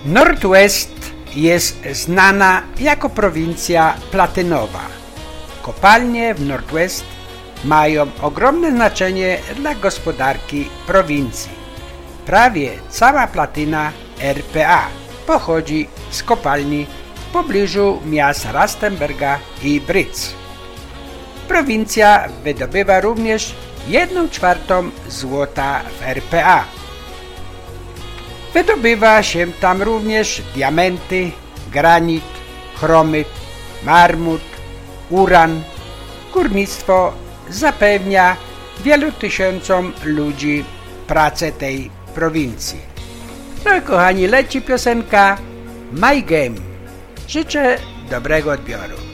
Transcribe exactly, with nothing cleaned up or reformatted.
Northwest jest znana jako prowincja platynowa. Kopalnie w Northwest mają ogromne znaczenie dla gospodarki prowincji. Prawie cała platyna R P A pochodzi z kopalni w pobliżu miast Rustenburga i Bridge. Prowincja wydobywa również jedną czwartą złota w R P A. Wydobywa się tam również diamenty, granit, chromyt, marmut, uran. Górnictwo zapewnia wielu tysiącom ludzi pracę tej prowincji. No i kochani, leci piosenka My Game. Życzę dobrego odbioru.